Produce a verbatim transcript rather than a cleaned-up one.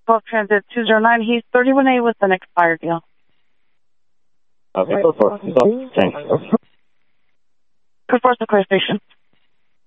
twelve Transit two zero nine. He's thirty-one A with an expired deal. Okay, go for it. Go. Thanks. Good for the clear station.